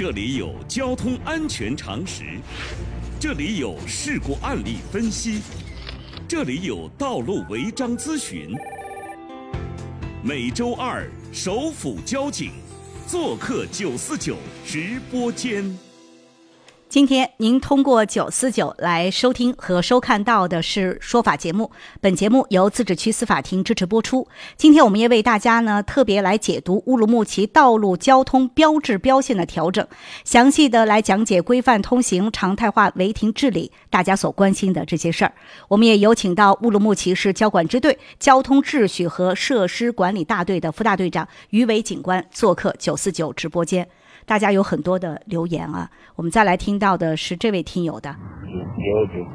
这里有交通安全常识，这里有事故案例分析，这里有道路违章咨询。每周二首府交警做客949直播间。 今天您通过949来收听和收看到的是说法节目，本节目由自治区司法庭支持播出。今天我们也为大家呢特别来解读乌鲁木齐道路交通标志标线的调整，详细的来讲解规范通行、常态化违停治理大家所关心的这些事儿。我们也有请到乌鲁木齐市交管支队交通秩序和设施管理大队的副大队长于伟警官做客949直播间。大家有很多的留言啊，我们再来听到的是这位听友的。